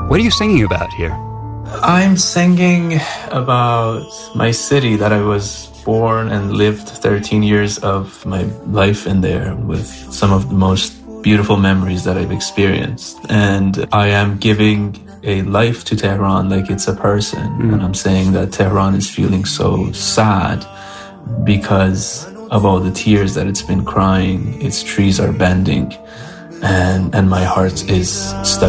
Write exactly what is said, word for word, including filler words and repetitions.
What are you singing about here? I'm singing about my city that I was born and lived thirteen years of my life in there, with some of the most beautiful memories that I've experienced. And I am giving a life to Tehran like it's a person. Mm. And I'm saying that Tehran is feeling so sad because of all the tears that it's been crying. Its trees are bending, and, and my heart is stuck